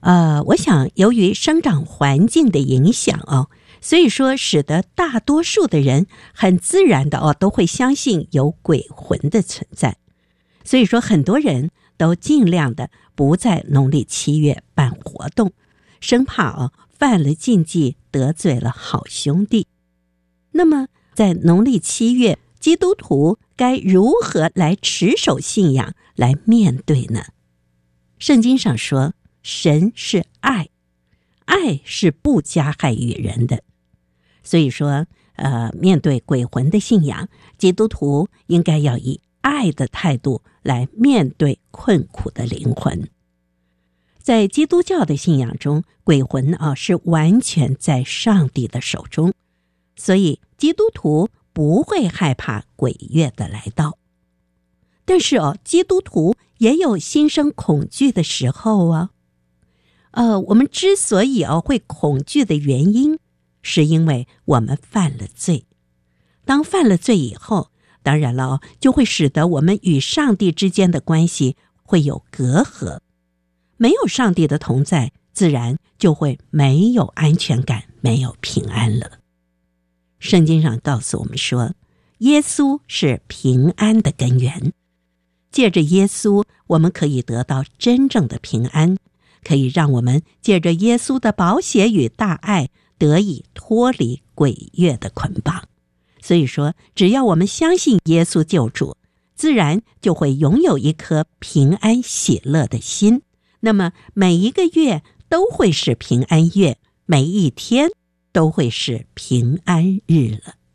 我想由于生长环境的影响哦，所以说使得大多数的人很自然的都会相信有鬼魂的存在。所以说很多人都尽量的不在农历7月办活动，生怕犯了禁忌得罪了好兄弟。那么在农历7月，基督徒该如何来持守信仰来面对呢？圣经上说，神是爱，爱是不加害于人的。所以说面对鬼魂的信仰，基督徒应该要以爱的态度来面对困苦的灵魂。在基督教的信仰中，鬼魂是完全在上帝的手中，所以基督徒不会害怕鬼月的来到。但是基督徒也有心生恐惧的时候啊。我们之所以会恐惧的原因，是因为我们犯了罪。当犯了罪以后，当然了就会使得我们与上帝之间的关系会有隔阂。没有上帝的同在，自然就会没有安全感，没有平安了。圣经上告诉我们说，耶稣是平安的根源。借着耶稣，我们可以得到真正的平安，可以让我们借着耶稣的宝血与大爱，得以脱离鬼月的捆绑。所以说，只要我们相信耶稣救主，自然就会拥有一颗平安喜乐的心。那么每一个月都会是平安月，每一天都会是平安日了。